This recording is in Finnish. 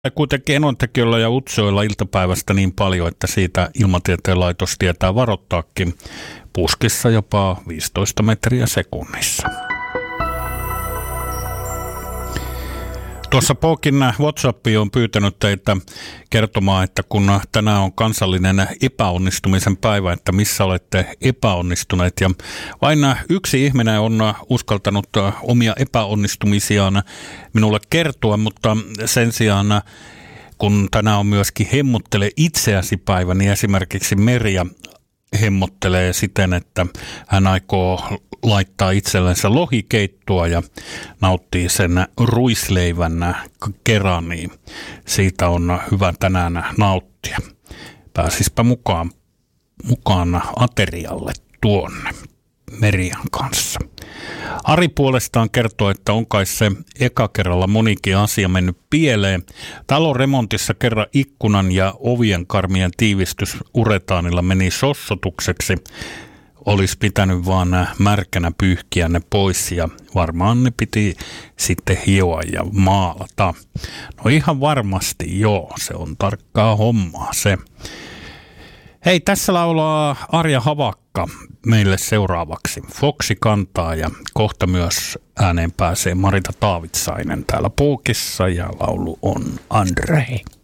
Kuitenkin Enontekiöllä ja Utsjoella iltapäivästä niin paljon, että siitä Ilmatieteen laitos tietää varoittaakin puskissa jopa 15 metriä sekunnissa. Tuossa Pookin WhatsApp on pyytänyt teitä kertomaan, että kun tänään on kansallinen epäonnistumisen päivä, että missä olette epäonnistuneet. Ja vain yksi ihminen on uskaltanut omia epäonnistumisiaan minulle kertoa, mutta sen sijaan kun tänään on myöskin hemmottele itseäsi päivä, niin esimerkiksi Merja hemmottelee siten, että hän aikoo laittaa itsellensä lohikeittoa ja nauttii sen ruisleivän kerran, niin siitä on hyvä tänään nauttia. Pääsispä mukaan aterialle tuonne Merjan kanssa. Ari puolestaan kertoo, että on kai se eka kerralla monikin asia mennyt pieleen. Talon remontissa kerran ikkunan ja ovien karmien tiivistys uretaanilla meni sossotukseksi. Olisi pitänyt vaan märkänä pyyhkiä ne pois ja varmaan ne piti sitten hioa ja maalata. No ihan varmasti joo, se on tarkkaa hommaa se. Hei, tässä laulaa Arja Havakka meille seuraavaksi. Foksi kantaa ja kohta myös ääneen pääsee Marita Taavitsainen täällä Puukissa ja laulu on Andre.